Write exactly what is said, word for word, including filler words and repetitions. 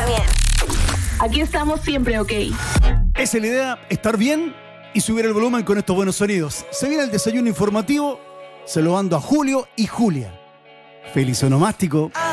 bien. Aquí estamos siempre, ok. Esa es la idea, estar bien y subir el volumen con estos buenos sonidos. Se viene el desayuno informativo, se lo mando a Julio y Julia. Feliz onomástico.